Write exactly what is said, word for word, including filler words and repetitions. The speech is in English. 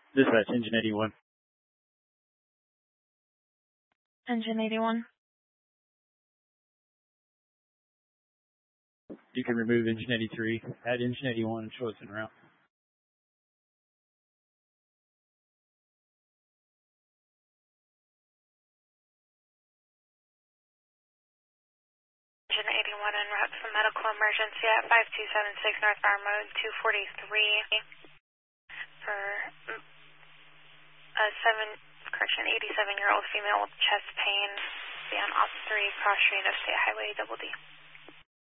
Dispatch, engine eighty-one. Engine eighty-one. You can remove engine eighty-three, add engine eighty-one, and show us en route. Engine eighty-one en route for medical emergency at five two seven six northbound road two forty-three for a seven, correction, eighty-seven year old female with chest pain. Be on off three, cross street of State Highway double D.